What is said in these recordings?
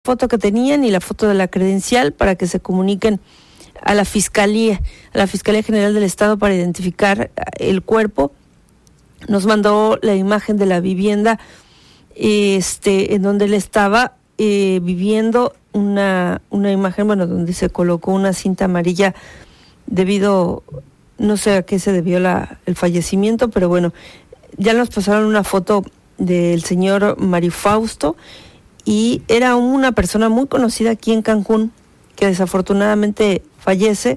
foto que tenían y la foto de la credencial para que se comuniquen a la Fiscalía General del Estado para identificar el cuerpo. Nos mandó la imagen de la vivienda en donde él estaba viviendo, una imagen, donde se colocó una cinta amarilla debido, no sé a qué se debió el fallecimiento, pero bueno, ya nos pasaron una foto del señor Mario Fausto, y era una persona muy conocida aquí en Cancún, que desafortunadamente fallece.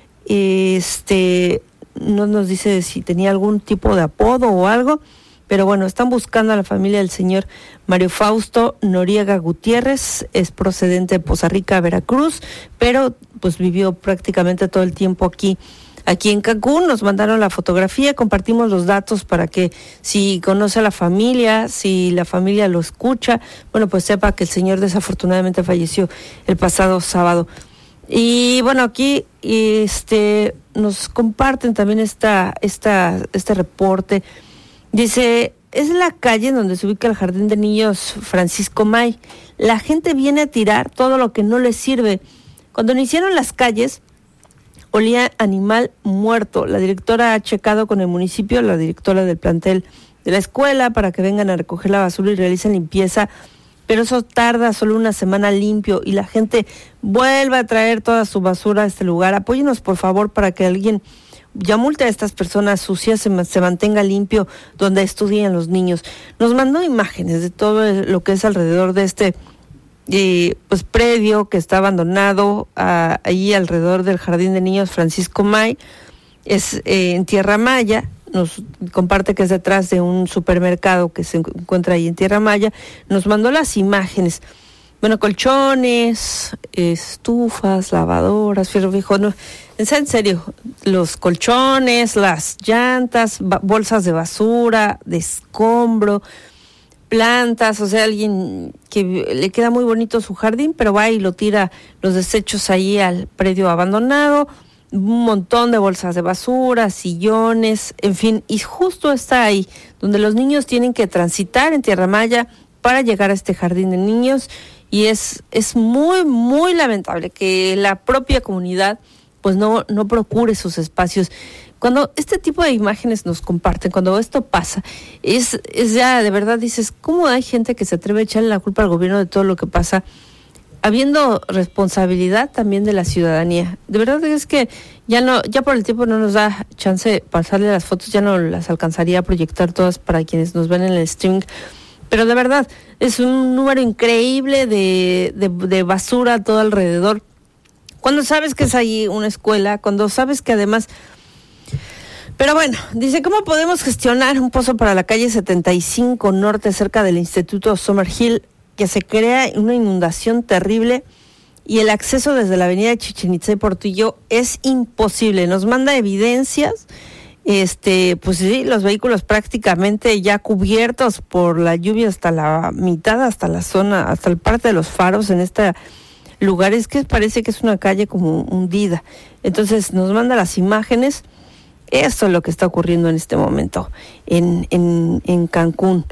No nos dice si tenía algún tipo de apodo o algo, pero bueno, están buscando a la familia del señor Mario Fausto Noriega Gutiérrez. Es procedente de Poza Rica, Veracruz, pero pues vivió prácticamente todo el tiempo aquí en Cancún. Nos mandaron la fotografía, compartimos los datos para que si conoce a la familia, si la familia lo escucha, bueno, pues sepa que el señor desafortunadamente falleció el pasado sábado. Y bueno, aquí nos comparten también este reporte. Dice, es la calle en donde se ubica el Jardín de Niños Francisco May. La gente viene a tirar todo lo que no les sirve. Cuando iniciaron las calles, olía animal muerto. La directora ha checado con el municipio, la directora del plantel de la escuela, para que vengan a recoger la basura y realicen limpieza, pero eso tarda solo una semana limpio y la gente vuelve a traer toda su basura a este lugar. Apóyenos, por favor, para que alguien ya multe a estas personas sucias, se mantenga limpio donde estudian los niños. Nos mandó imágenes de todo lo que es alrededor de este predio que está abandonado ahí alrededor del Jardín de Niños Francisco May. Es en Tierra Maya. Nos comparte que es detrás de un supermercado que se encuentra ahí en Tierra Maya. Nos mandó las imágenes. Bueno, colchones, estufas, lavadoras, fierro viejo. No, en serio, los colchones, las llantas, bolsas de basura, de escombro, plantas, o sea, alguien que le queda muy bonito su jardín, pero va y lo tira los desechos ahí al predio abandonado. Un montón de bolsas de basura, sillones, en fin, y justo está ahí, donde los niños tienen que transitar en Tierra Maya para llegar a este jardín de niños, y es muy, muy lamentable que la propia comunidad pues no procure sus espacios. Cuando este tipo de imágenes nos comparten, cuando esto pasa, es ya de verdad dices, ¿cómo hay gente que se atreve a echarle la culpa al gobierno de todo lo que pasa, habiendo responsabilidad también de la ciudadanía? De verdad es que ya por el tiempo no nos da chance de pasarle las fotos, ya no las alcanzaría a proyectar todas para quienes nos ven en el streaming, pero de verdad es un número increíble de basura todo alrededor. Cuando sabes que es ahí una escuela, cuando sabes que además... Pero bueno, dice, ¿cómo podemos gestionar un pozo para la calle 75 Norte cerca del Instituto Summerhill, que se crea una inundación terrible y el acceso desde la avenida Chichén Itzá y Portillo es imposible? Nos manda evidencias, pues sí, los vehículos prácticamente ya cubiertos por la lluvia hasta la mitad, hasta la zona, hasta el parte de los faros en este lugar. Es que parece que es una calle como hundida. Entonces nos manda las imágenes. Esto es lo que está ocurriendo en este momento en Cancún.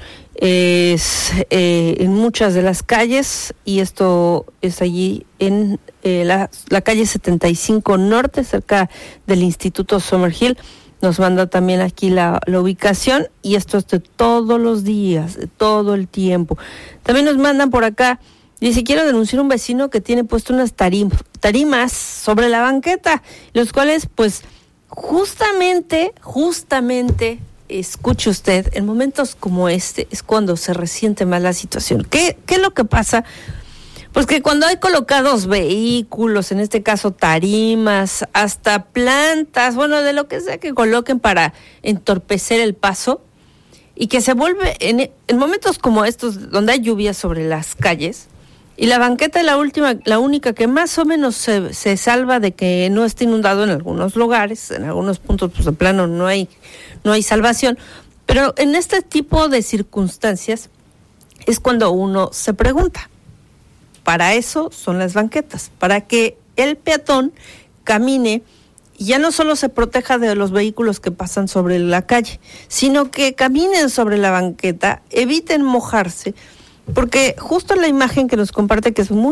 En muchas de las calles, y esto es allí en la calle 75 Norte, cerca del Instituto Summerhill. Nos manda también aquí la ubicación, y esto es de todos los días, de todo el tiempo. También nos mandan por acá, dice, quiero denunciar a un vecino que tiene puesto unas tarimas sobre la banqueta, los cuales pues justamente, escuche usted, en momentos como este es cuando se resiente más la situación. ¿Qué es lo que pasa? Pues que cuando hay colocados vehículos, en este caso tarimas, hasta plantas, bueno, de lo que sea que coloquen para entorpecer el paso, y que se vuelve en momentos como estos, donde hay lluvia sobre las calles, y la banqueta es la única que más o menos se salva de que no esté inundado en algunos lugares, en algunos puntos pues de plano no hay salvación, pero en este tipo de circunstancias es cuando uno se pregunta. Para eso son las banquetas, para que el peatón camine y ya no solo se proteja de los vehículos que pasan sobre la calle, sino que caminen sobre la banqueta, eviten mojarse, porque justo la imagen que nos comparte, que es muy